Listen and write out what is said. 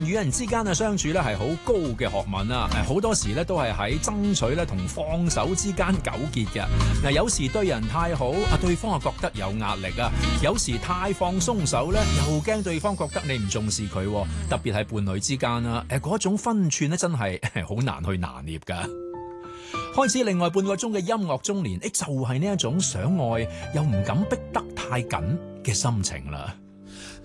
與人之間嘅相處咧係好高嘅學問啊！好多時咧都係喺爭取咧同放手之間糾結嘅。嗱，有時對人太好，對方覺得有壓力啊；有時太放鬆手咧，又驚對方覺得你唔重視佢。特別係伴侶之間啦，嗰種分寸咧真係好難去拿捏噶。開始另外半個鐘嘅音樂中年，就係呢一種想愛又唔敢逼得太緊嘅心情啦。